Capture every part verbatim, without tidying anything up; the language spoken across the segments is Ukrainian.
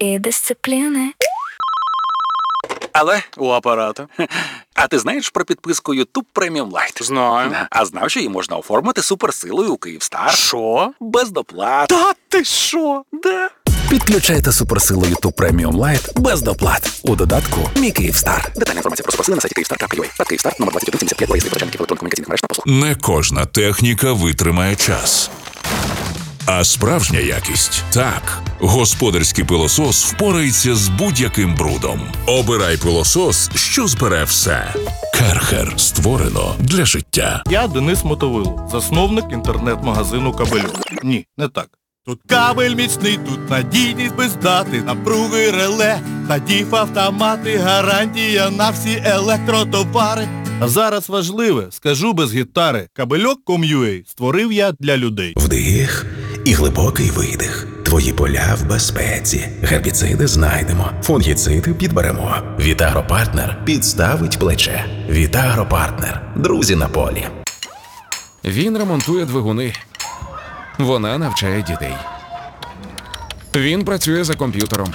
і дисципліни. Але у апарату. А ти знаєш про підписку YouTube Premium Lite? Знаю. А знав, що її можна оформити суперсилою у Київстар? Що? Без доплат. Та ти що? Да. Підключайте суперсилу YouTube Premium Lite без доплат. У додатку «Мій Київстар». Детальна інформація про суперсили на сайті київстар крапка ю а. Київстар, номер двадцять один сімдесят п'ять, виїзди начальників електронно-комунікаційних мереж та послуг. Не кожна техніка витримає час. А справжня якість – так. Господарський пилосос впорається з будь-яким брудом. Обирай пилосос, що збере все. Керхер. Створено для життя. Я Денис Мотовило, засновник інтернет-магазину «Кабельок». Ні, не так. Тут кабель міцний, тут надійність без дати, напруги реле, та діф-автомати, гарантія на всі електротовари. А зараз важливе, скажу без гітари, кабельок крапка ком крапка ю а створив я для людей. Вдих і глибокий видих. Твої поля в безпеці. Гербіциди знайдемо, фунгіциди підберемо. Вітагропартнер підставить плече. Вітагропартнер. Друзі на полі. Він ремонтує двигуни. Вона навчає дітей. Він працює за комп'ютером.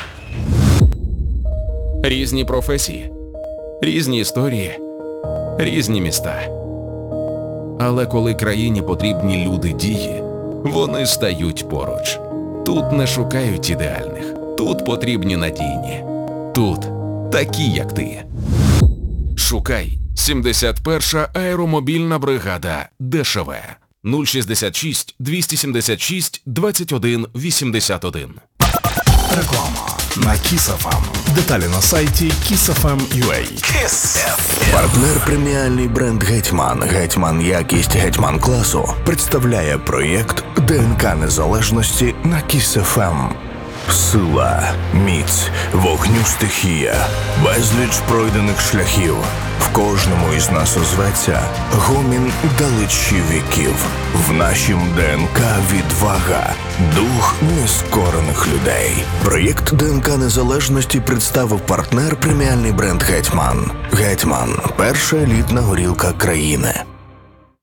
Різні професії, різні історії, різні міста. Але коли країні потрібні люди дії, вони стають поруч. Тут не шукають ідеальних. Тут потрібні надійні. Тут такі, як ти. Шукай сімдесят перша аеромобільна бригада ДШВ. нуль шістдесят шість двісті сімдесят шість двадцять один вісімдесят один. Реклама на Кіс еф ем. Деталі на сайті кіс еф ем крапка ю а. Партнер преміальний бренд «Гетьман». «Гетьман» якість «Гетьман» класу представляє проєкт ДНК незалежності на Кіс еф ем. Сила, міць, вогню стихія, безліч пройдених шляхів. В кожному із нас озветься гомін далечі віків. В нашім ДНК відвага, дух нескорених людей. Проєкт ДНК незалежності представив партнер преміальний бренд «Гетьман». «Гетьман» – перша елітна горілка країни.